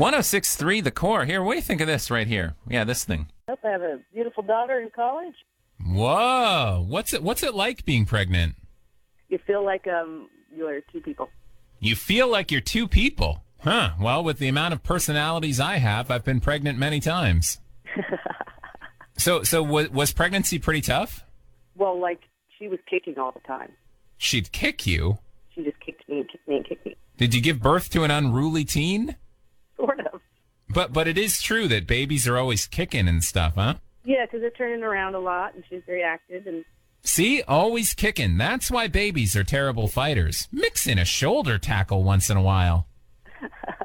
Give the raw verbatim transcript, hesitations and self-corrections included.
one oh six point three The Core. Here, what do you think of this right here? Yeah, this thing. I hope I have a beautiful daughter in college. Whoa. What's it What's it like being pregnant? You feel like um you're two people. You feel like you're two people. Huh. Well, with the amount of personalities I have, I've been pregnant many times. so, so was, was pregnancy pretty tough? Well, like, she was kicking all the time. She'd kick you? She just kicked me and kicked me and kicked me. Did you give birth to an unruly teen? Sort of. But but it is true that babies are always kicking and stuff, huh? Yeah, because they're turning around a lot, and she's very active. And See? Always kicking. That's why babies are terrible fighters. Mix in a shoulder tackle once in a while.